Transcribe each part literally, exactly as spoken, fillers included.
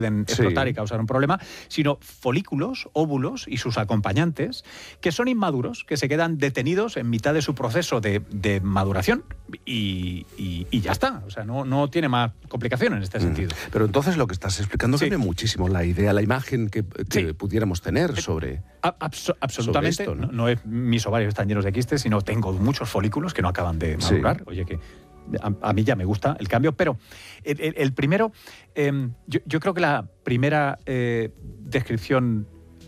pueden explotar sí. y causar un problema, sino folículos, óvulos y sus acompañantes, que son inmaduros, que se quedan detenidos en mitad de su proceso de, de maduración y, y, y ya está. O sea, no, no tiene más complicaciones en este mm. sentido. Pero entonces lo que estás explicando sí. cambia muchísimo la idea, la imagen que, que sí. pudiéramos tener sobre, Abs absolutamente. sobre esto, ¿no? No, no es, mis ovarios están llenos de quistes, sino tengo muchos folículos que no acaban de madurar. Sí. Oye, que... A, a mí ya me gusta el cambio, pero el, el, el primero, eh, yo, yo creo que la primera eh, descripción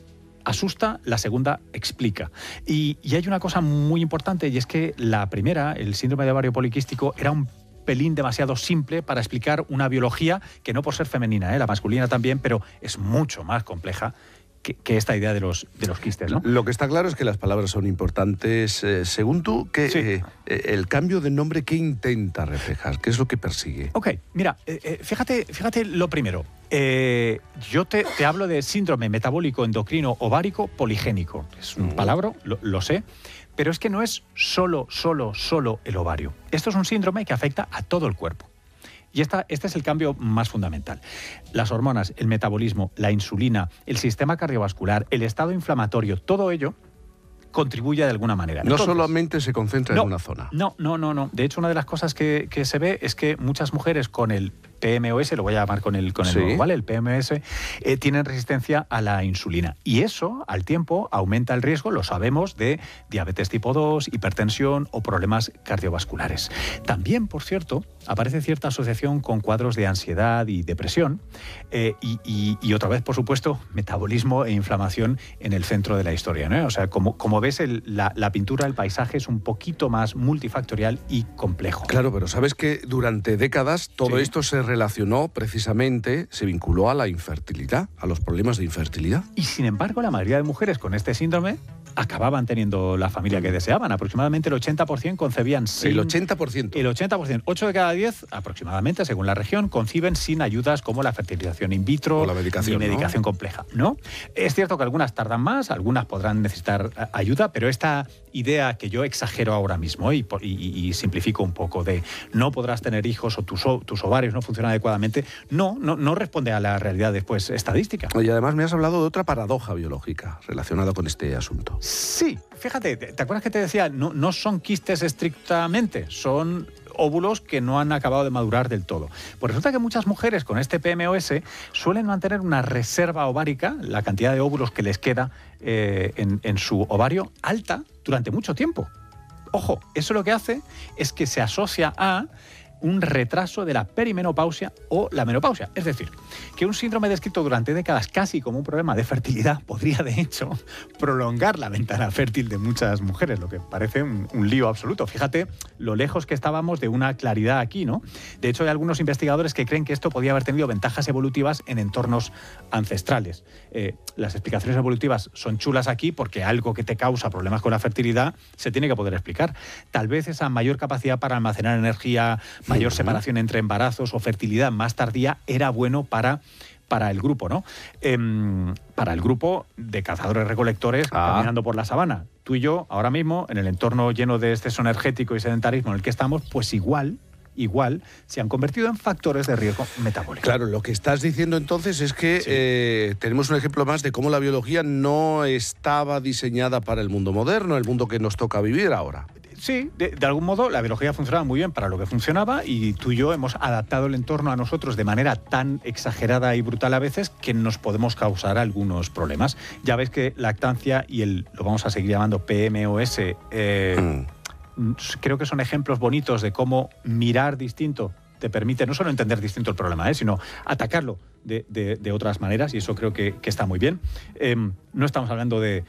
asusta, la segunda explica. Y, y hay una cosa muy importante, y es que la primera, el síndrome de ovario poliquístico, era un pelín demasiado simple para explicar una biología que no por ser femenina, ¿eh? La masculina también, pero es mucho más compleja Que, que esta idea de los, de los quistes, ¿no? Lo que está claro es que las palabras son importantes. Eh, según tú, que, sí. eh, el cambio de nombre, ¿qué intenta reflejar? ¿Qué es lo que persigue? Ok, mira, eh, eh, fíjate, fíjate lo primero. Eh, yo te, te hablo de síndrome metabólico endocrino ovárico poligénico. Es un mm. palabra, lo, lo sé, pero es que no es solo, solo, solo el ovario. Esto es un síndrome que afecta a todo el cuerpo. Y esta, este es el cambio más fundamental. Las hormonas, el metabolismo, la insulina, el sistema cardiovascular, el estado inflamatorio, todo ello contribuye de alguna manera. No Entonces, solamente se concentra no, en una zona. No, no, no, no. De hecho, una de las cosas que, que se ve es que muchas mujeres con el P M O S, lo voy a llamar con el, con el sí. nuevo, ¿vale? El P M O S, eh, tienen resistencia a la insulina. Y eso, al tiempo, aumenta el riesgo, lo sabemos, de diabetes tipo dos, hipertensión o problemas cardiovasculares. También, por cierto, aparece cierta asociación con cuadros de ansiedad y depresión. Eh, y, y, y otra vez, por supuesto, metabolismo e inflamación en el centro de la historia, ¿no? O sea, como, como ves, el, la, la pintura, el paisaje es un poquito más multifactorial y complejo. Claro, pero sabes que durante décadas todo sí. esto se relacionó precisamente, se vinculó a la infertilidad, a los problemas de infertilidad. Y sin embargo, la mayoría de mujeres con este síndrome acababan teniendo la familia que deseaban. Aproximadamente el ochenta por ciento concebían sin... El ochenta por ciento. El ochenta por ciento. ocho de cada diez, aproximadamente, según la región, conciben sin ayudas como la fertilización in vitro o la medicación, y medicación ¿no? compleja. ¿No? Es cierto que algunas tardan más, algunas podrán necesitar ayuda, pero esta idea que yo exagero ahora mismo y, y, y simplifico un poco de no podrás tener hijos o tus, tus ovarios no funcionan adecuadamente, no, no, no responde a la realidad después estadística. Y además me has hablado de otra paradoja biológica relacionada con este asunto. Sí, fíjate, ¿te acuerdas que te decía? No, no son quistes estrictamente, son óvulos que no han acabado de madurar del todo. Pues resulta que muchas mujeres con este P M O S suelen mantener una reserva ovárica, la cantidad de óvulos que les queda eh, en, en su ovario, alta durante mucho tiempo. Ojo, eso lo que hace es que se asocia a un retraso de la perimenopausia o la menopausia. Es decir, que un síndrome descrito durante décadas casi como un problema de fertilidad podría, de hecho, prolongar la ventana fértil de muchas mujeres, lo que parece un, un lío absoluto. Fíjate lo lejos que estábamos de una claridad aquí, ¿no? De hecho, hay algunos investigadores que creen que esto podía haber tenido ventajas evolutivas en entornos ancestrales. Eh, las explicaciones evolutivas son chulas aquí porque algo que te causa problemas con la fertilidad se tiene que poder explicar. Tal vez esa mayor capacidad para almacenar energía, mayor separación entre embarazos o fertilidad más tardía era bueno para, para el grupo, ¿no? Eh, para el grupo de cazadores-recolectores ah. caminando por la sabana. Tú y yo, ahora mismo, en el entorno lleno de exceso energético y sedentarismo en el que estamos, pues igual... igual se han convertido en factores de riesgo metabólico. Claro, lo que estás diciendo entonces es que sí. eh, tenemos un ejemplo más de cómo la biología no estaba diseñada para el mundo moderno, el mundo que nos toca vivir ahora. Sí, de, de algún modo la biología funcionaba muy bien para lo que funcionaba y tú y yo hemos adaptado el entorno a nosotros de manera tan exagerada y brutal a veces que nos podemos causar algunos problemas. Ya ves que lactancia y el, lo vamos a seguir llamando P M O S, eh, mm. creo que son ejemplos bonitos de cómo mirar distinto te permite no solo entender distinto el problema, ¿eh? sino atacarlo de, de, de otras maneras, y eso creo que, que está muy bien. Eh, no estamos hablando de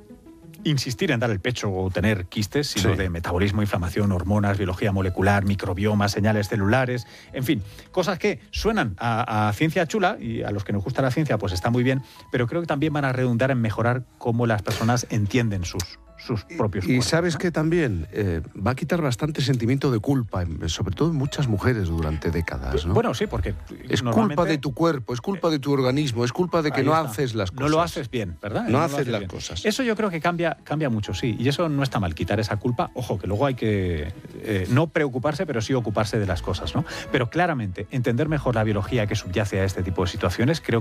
insistir en dar el pecho o tener quistes, sino sí. de metabolismo, inflamación, hormonas, biología molecular, microbioma, señales celulares, en fin, cosas que suenan a, a ciencia chula, y a los que nos gusta la ciencia pues está muy bien, pero creo que también van a redundar en mejorar cómo las personas entienden sus sus propios y, cuerpos. Y sabes ¿no? que también eh, va a quitar bastante sentimiento de culpa, sobre todo en muchas mujeres durante décadas, ¿no? Bueno, sí, porque es culpa de tu cuerpo, es culpa de tu organismo, es culpa de que no está. haces las cosas. No lo haces bien, ¿verdad? No, no haces haces las bien. cosas. Eso yo creo que cambia, cambia mucho, sí, y eso no está mal, quitar esa culpa. Ojo, que luego hay que eh, no preocuparse, pero sí ocuparse de las cosas, ¿no? Pero claramente, entender mejor la biología que subyace a este tipo de situaciones, creo